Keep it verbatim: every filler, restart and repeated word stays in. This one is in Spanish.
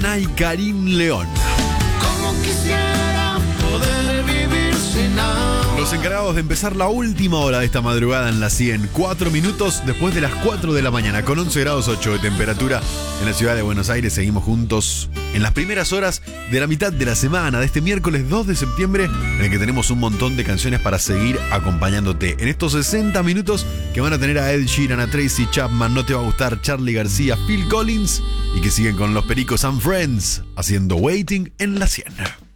Maná y Karim León. Como quisiera poder vivir sin amor. Los encargados de empezar la última hora de esta madrugada en la cien, cuatro minutos después de las cuatro de la mañana, con once grados ocho de temperatura en la ciudad de Buenos Aires. Seguimos juntos en las primeras horas de la mitad de la semana, de este miércoles dos de septiembre, en el que tenemos un montón de canciones para seguir acompañándote en estos sesenta minutos que van a tener a Ed Sheeran, a Tracy Chapman, No Te Va a Gustar, Charly García, Phil Collins, y que siguen con los Pericos and Friends haciendo Waiting en la cien.